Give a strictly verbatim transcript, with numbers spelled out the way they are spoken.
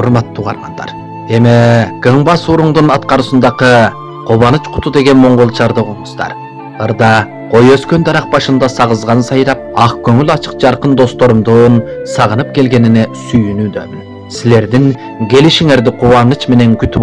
урматтуу угармандар. Эме Кыңбас уруңдун аткарысындагы Кубаныч куту деген монголчарды угуңуздар. Ырда кой өскөн дарак башында сагызган сайрап, ак көңүл ачык жаркын досторумдун сагынып келгенине сүйүнүүдөмүн. Силердин келишиңерди кубаныч менен күтүп